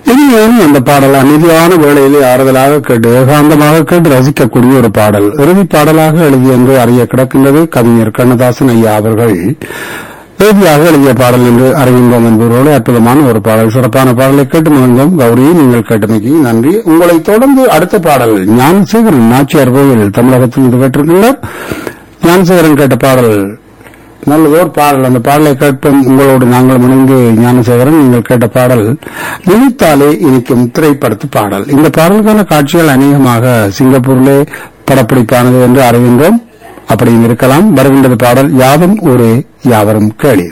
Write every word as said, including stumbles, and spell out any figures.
இனிமேலும் அந்த பாடல் அமைதியான வேளையிலே ஆறுதலாக கேட்டு ஏகாந்தமாக கேட்டு ரசிக்கக்கூடிய ஒரு பாடல் இறுதி பாடலாக எழுதி என்று அறிய கிடக்கின்றது. கவிஞர் கண்ணதாசன் ஐயா அவர்கள் இறுதியாக எழுதிய பாடல் என்று அறிகின்றோம் என்பவரோடு அற்புதமான ஒரு பாடல், சிறப்பான பாடலை கேட்டு மகிழ்ந்தோம். கௌரி, நீங்கள் கேட்டமைக்கு நன்றி. உங்களை தொடர்ந்து அடுத்த பாடல் ஞானசேகரன் நாச்சியார் கோயில் தமிழகத்தில் இருந்து கேட்டிருக்கின்றார். ஞானசேகரன் கேட்ட பாடல் நல்லதோர் பாடல். அந்த பாடலை கேட்போம் உங்களோடு நாங்கள் இணைந்து. ஞானசேகரன், நீங்கள் கேட்ட பாடல் நினைத்தாலே இனிக்கும் திரைப்படத்து பாடல். இந்த பாடலுக்கான காட்சிகள் அநேகமாக சிங்கப்பூரிலே படப்பிடிப்பானது என்று அறிகின்றோம். அப்படியும் இருக்கலாம். வருகின்றது பாடல் யாதும் ஊரே யாவரும் கேளீர்.